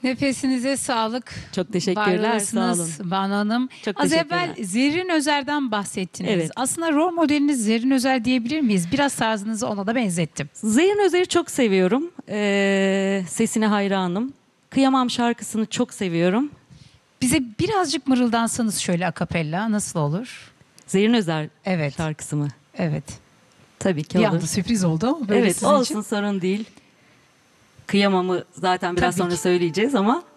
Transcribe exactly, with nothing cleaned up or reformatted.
Nefesinize sağlık. Çok teşekkürler, Var sağ olun. olasınız Banu Hanım. Çok Az teşekkürler. evvel Zerrin Özer'den bahsettiniz. Evet. Aslında rol modeliniz Zerrin Özer diyebilir miyiz? Biraz tarzınızı ona da benzettim. Zerrin Özer'i çok seviyorum. Ee, sesine hayranım. Kıyamam şarkısını çok seviyorum. Bize birazcık mırıldansanız şöyle akapella nasıl olur? Zerrin Özer Evet. şarkısı mı? Evet. Tabii ki Bir olur. anda sürpriz oldu ama böyle Evet, sizin olsun için. sorun değil. Kıyamamı zaten biraz Tabii sonra ki. söyleyeceğiz ama